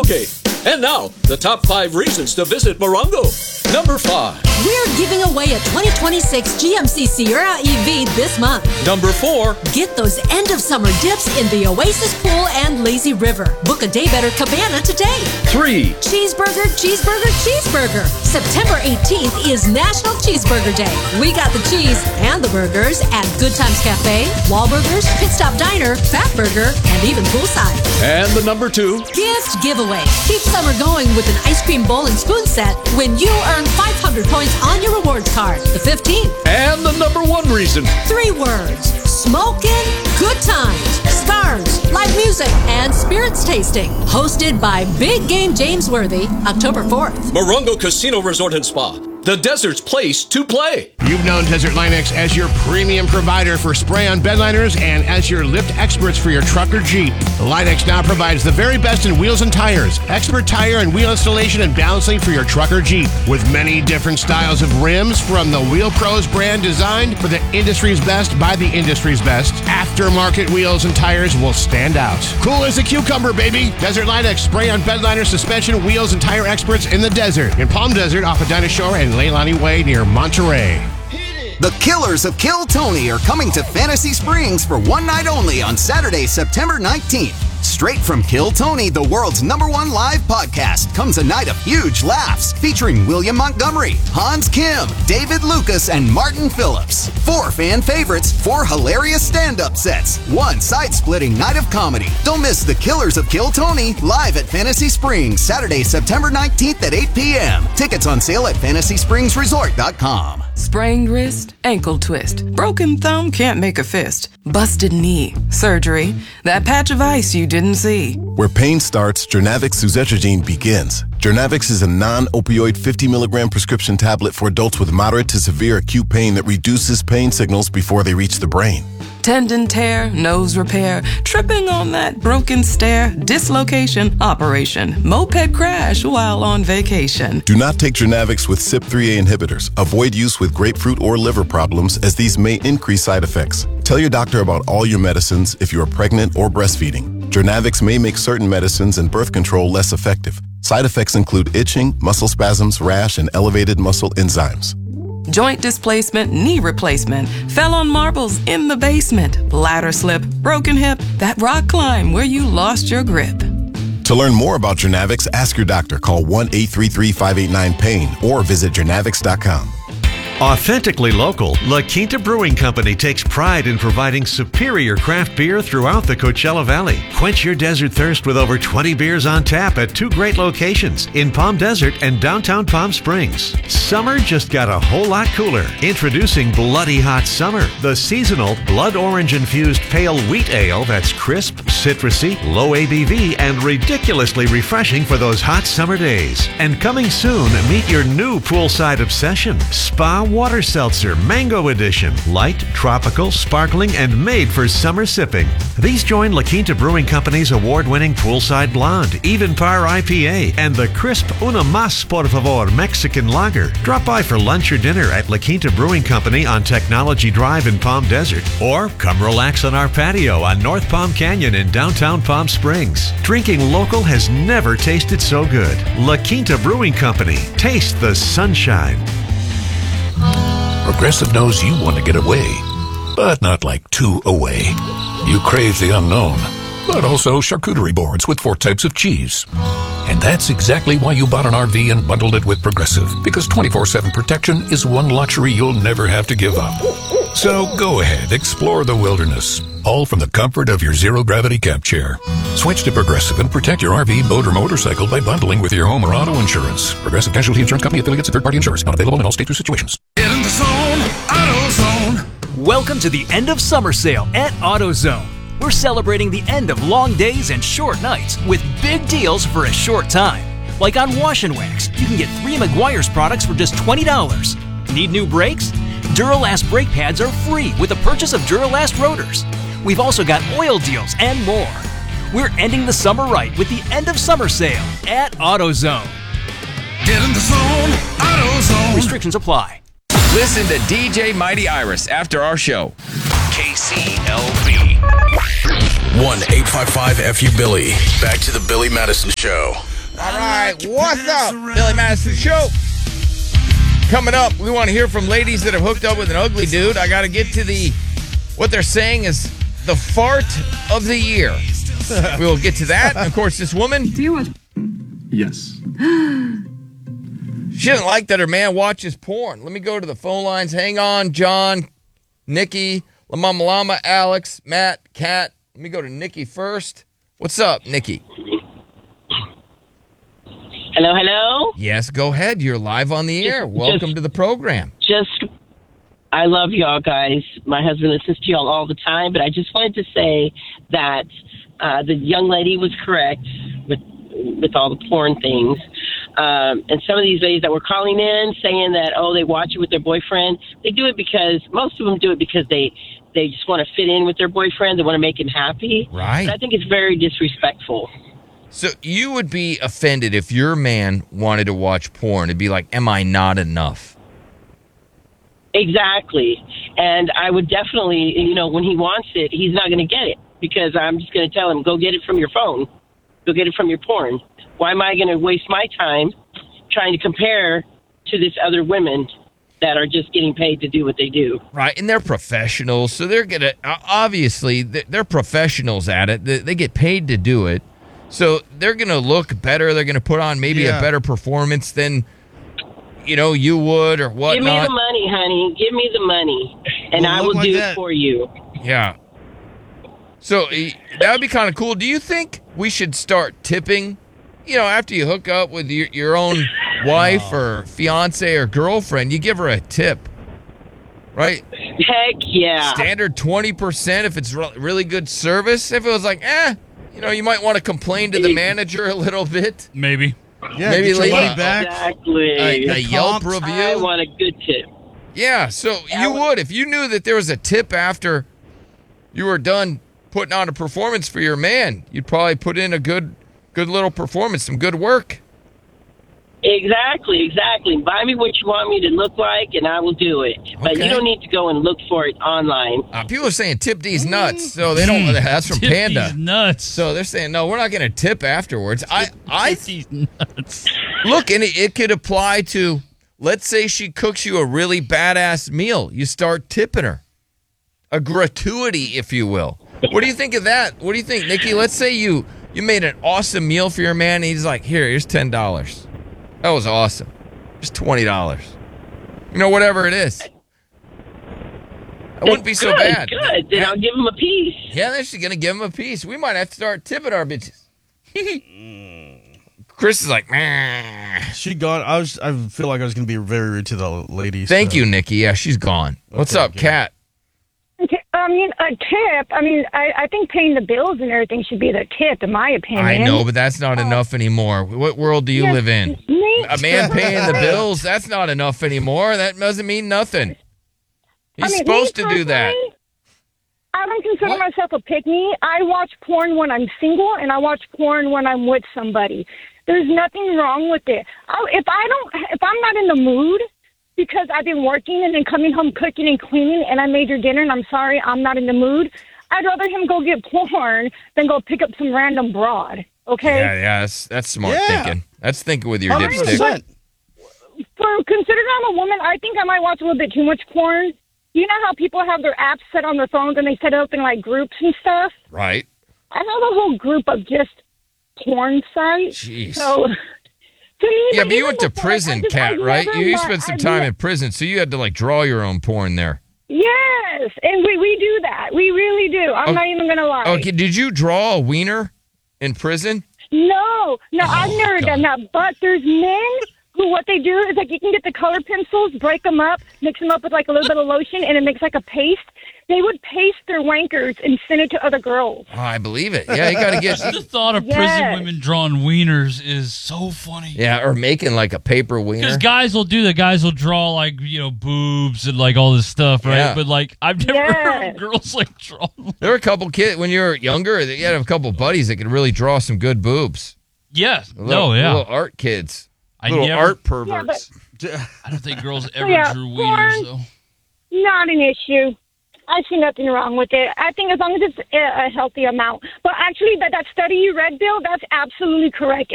tailgate. And now, the top 5 reasons to visit Morongo. Number 5. We're giving away a 2026 GMC Sierra EV this month. Number 4. Get those end-of-summer dips in the Oasis Pool and Lazy River. Book a day better cabana today. 3. Cheeseburger, cheeseburger, cheeseburger. September 18th is National Cheeseburger Day. We got the cheese and the burgers at Good Times Cafe, Wahlburgers, Pit Stop Diner, Fat Burger, and even poolside. And the number 2. Gift giveaway. Keep summer going with an ice cream bowl and spoon set when you earn 500 points on your rewards card. The 15th. And the number 1 reason. 3 words. Smokin', good times, stars, live music, and spirits tasting. Hosted by Big Game James Worthy, October 4th. Morongo Casino Resort and Spa. The desert's place to play. You've known Desert Line-X as your premium provider for spray-on bedliners and as your lift experts for your truck or Jeep. Line-X now provides the very best in wheels and tires, expert tire and wheel installation and balancing for your truck or Jeep. With many different styles of rims from the Wheel Pros brand designed for the industry's best by the industry's best, aftermarket wheels and tires will stand out. Cool as a cucumber, baby. Desert Line-X spray-on bedliner, suspension, wheels, and tire experts in the desert. In Palm Desert, off of Dinah Shore and Leilani Way near Monterey. The Killers of Kill Tony are coming to Fantasy Springs for one night only on Saturday, September 19th. Straight from Kill Tony, the world's #1 live podcast, comes a night of huge laughs featuring William Montgomery, Hans Kim, David Lucas, and Martin Phillips. 4 fan favorites, 4 hilarious stand-up sets, 1 side-splitting night of comedy. Don't miss the Killers of Kill Tony live at Fantasy Springs, Saturday, September 19th at 8 p.m. Tickets on sale at FantasySpringsResort.com. Sprained wrist, ankle twist, broken thumb, can't make a fist, busted knee, surgery, that patch of ice you didn't see. Where pain starts, Jernavix suzetrigine begins. Jernavix is a non-opioid 50 milligram prescription tablet for adults with moderate to severe acute pain that reduces pain signals before they reach the brain. Tendon tear, nose repair, tripping on that broken stair, dislocation, operation, moped crash while on vacation. Do not take Jernavix with CYP3A inhibitors. Avoid use with grapefruit or liver problems as these may increase side effects. Tell your doctor about all your medicines if you are pregnant or breastfeeding. Jernavix may make certain medicines and birth control less effective. Side effects include itching, muscle spasms, rash, and elevated muscle enzymes. Joint displacement, knee replacement, fell on marbles in the basement, ladder slip, broken hip, that rock climb where you lost your grip. To learn more about Jernavix, ask your doctor. Call 1-833-589-PAIN or visit jernavix.com. Authentically local, La Quinta Brewing Company takes pride in providing superior craft beer throughout the Coachella Valley. Quench your desert thirst with over 20 beers on tap at 2 great locations in Palm Desert and downtown Palm Springs. Summer just got a whole lot cooler. Introducing Bloody Hot Summer, the seasonal blood orange-infused pale wheat ale that's crisp, citrusy, low ABV, and ridiculously refreshing for those hot summer days. And coming soon, meet your new poolside obsession, Spa Water Seltzer Mango Edition. Light, tropical, sparkling, and made for summer sipping. These join La Quinta Brewing Company's award-winning Poolside Blonde, Even Par IPA, and the crisp Una Mas Por Favor Mexican Lager. Drop by for lunch or dinner at La Quinta Brewing Company on Technology Drive in Palm Desert. Or come relax on our patio on North Palm Canyon in downtown Palm Springs. Drinking local has never tasted so good. La Quinta Brewing Company. Taste the sunshine. Progressive knows you want to get away, but not like too away. You crave the unknown, but also charcuterie boards with 4 types of cheese. And that's exactly why you bought an RV and bundled it with Progressive, because 24/7 protection is one luxury you'll never have to give up. So go ahead, explore the wilderness, all from the comfort of your zero-gravity camp chair. Switch to Progressive and protect your RV, boat, or motorcycle by bundling with your home or auto insurance. Progressive Casualty Insurance Company, affiliates, and third-party insurance. Not available in all states or situations. Get in the zone, AutoZone. Welcome to the end of summer sale at AutoZone. We're celebrating the end of long days and short nights with big deals for a short time. Like on Wash and Wax, you can get 3 Meguiar's products for just $20. Need new brakes? Duralast brake pads are free with the purchase of Duralast rotors. We've also got oil deals and more. We're ending the summer right with the end of summer sale at AutoZone. Get in the zone, AutoZone. Restrictions apply. Listen to DJ Mighty Iris after our show. KCLB. 1-855-FU-BILLY. Back to the Billy Madison Show. All right, what's up? Billy Madison Show. Coming up, we want to hear from ladies that have hooked up with an ugly dude. I got to get to what they're saying is the fart of the year. We will get to that. And of course, this woman. Yes. She doesn't like that her man watches porn. Let me go to the phone lines. Hang on, John, Nikki, La Mama Llama, Alex, Matt, Kat. Let me go to Nikki first. What's up, Nikki? Hello, hello? Yes, go ahead. You're live on the air. Welcome to the program. I love y'all guys. My husband listens to y'all all the time, but I just wanted to say that the young lady was correct with all the porn things. And some of these ladies that were calling in saying that, they watch it with their boyfriend, they do it because, most of them do it because they just want to fit in with their boyfriend. They want to make him happy. Right. But I think it's very disrespectful. So you would be offended if your man wanted to watch porn. It'd be like, am I not enough? Exactly. And I would definitely, when he wants it, he's not going to get it because I'm just going to tell him, go get it from your phone. Go get it from your porn. Why am I going to waste my time trying to compare to this other women that are just getting paid to do what they do? Right, and they're professionals, so they're going to, obviously, they're professionals at it. They get paid to do it, so they're going to look better. They're going to put on maybe a better performance than, you would or whatnot. Give me the money, honey. Give me the money, and I will do it for you. Yeah. So that would be kind of cool. Do you think we should start tipping, after you hook up with your own wife or fiance or girlfriend, you give her a tip, right? Heck yeah. Standard 20% if it's really good service. If it was like, you might want to complain to the manager a little bit. Maybe. Yeah, maybe get your leave money back. Exactly. A Yelp review. I want a good tip. Yeah, so you would. If you knew that there was a tip after you were done putting on a performance for your man, you'd probably put in a good little performance, some good work. Exactly. Buy me what you want me to look like, and I will do it. But you don't need to go and look for it online. People are saying tip these nuts, so they don't. That's from Tip Panda. these nuts. So they're saying no, we're not going to tip afterwards. Tip these nuts. Look, and it could apply to. Let's say she cooks you a really badass meal. You start tipping her, a gratuity, if you will. What do you think of that? What do you think, Nikki? Let's say you made an awesome meal for your man, and he's like, here's $10. That was awesome. Just $20. Whatever it is. That wouldn't be so bad. Good. Then I'll give him a piece. Yeah, then she's going to give him a piece. We might have to start tipping our bitches. Chris is like, meh. She gone. I feel like I was going to be very rude to the ladies. Thank you, Nikki. Yeah, she's gone. What's up, Kat? A tip. I think paying the bills and everything should be the tip, in my opinion. I know, but that's not enough anymore. What world do you live in? A man paying the bills, that's not enough anymore. That doesn't mean nothing. He's supposed to do that. I don't consider myself a pick-me. I watch porn when I'm single, and I watch porn when I'm with somebody. There's nothing wrong with it. If I'm not in the mood, because I've been working and then coming home cooking and cleaning and I made your dinner and I'm sorry, I'm not in the mood, I'd rather him go get porn than go pick up some random broad, okay? Yeah, that's smart thinking. That's thinking with your dipstick. Considering I'm a woman, I think I might watch a little bit too much porn. You know how people have their apps set on their phones and they set it up in like groups and stuff? Right. I have a whole group of just porn sites. Jeez. So... Yeah, but you went to prison, Kat, right? You spent some time in prison, so you had to draw your own porn there. Yes, and we do that. We really do. I'm not even going to lie. Okay, did you draw a wiener in prison? No, I've never done that. But there's men who what they do is you can get the color pencils, break them up, mix them up with a little bit of lotion, and it makes a paste. They would paste their wankers and send it to other girls. Oh, I believe it. Yeah, you got to get... The thought of prison women drawing wieners is so funny. Yeah, or making a paper wiener. Because guys will do that. Guys will draw boobs and all this stuff, right? Yeah. But I've never heard of girls draw. There were a couple kids, when you were younger, you had a couple buddies that could really draw some good boobs. Yes. Little art kids. Art perverts. I don't think girls ever drew wieners, though. Not an issue. I see nothing wrong with it. I think as long as it's a healthy amount. But actually, that study you read, Bill, that's absolutely correct.